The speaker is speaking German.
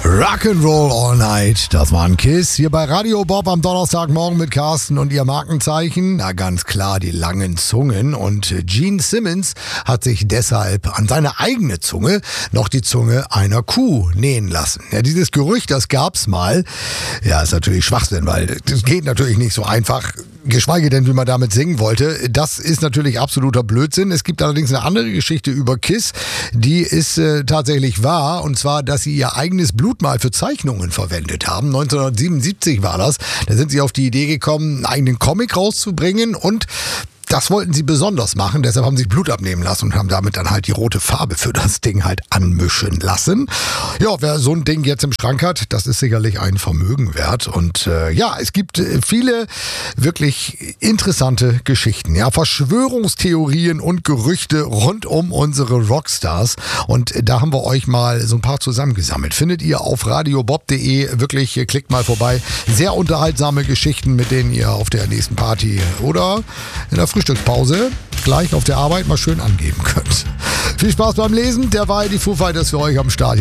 Rock'n'Roll All Night, das war ein Kiss. Hier bei Radio Bob am Donnerstagmorgen mit Carsten und ihr Markenzeichen. Na ganz klar, die langen Zungen. Und Gene Simmons hat sich deshalb an seine eigene Zunge noch die Zunge einer Kuh nähen lassen. Ja, dieses Gerücht, das gab's mal. Ja, ist natürlich Schwachsinn, weil das geht natürlich nicht so einfach. Geschweige denn, wie man damit singen wollte. Das ist natürlich absoluter Blödsinn. Es gibt allerdings eine andere Geschichte über Kiss, die ist tatsächlich wahr. Und zwar, dass sie ihr eigenes Blut mal für Zeichnungen verwendet haben. 1977 war das. Da sind sie auf die Idee gekommen, einen eigenen Comic rauszubringen und das wollten sie besonders machen, deshalb haben sie Blut abnehmen lassen und haben damit dann halt die rote Farbe für das Ding halt anmischen lassen. Ja, wer so ein Ding jetzt im Schrank hat, das ist sicherlich ein Vermögen wert. Und ja, es gibt viele wirklich interessante Geschichten, ja, Verschwörungstheorien und Gerüchte rund um unsere Rockstars. Und da haben wir euch mal so ein paar zusammengesammelt. Findet ihr auf radiobob.de, wirklich, klickt mal vorbei. Sehr unterhaltsame Geschichten, mit denen ihr auf der nächsten Party oder in der Frühstückspause gleich auf der Arbeit mal schön angeben könnt. Viel Spaß beim Lesen, derweil die Foo Fighters für euch am Start.